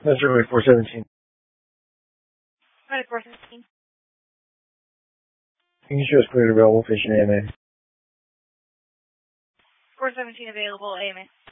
That's really 417. Ready 417. Can you show us cleared available, station AMA? 417 available, AMA.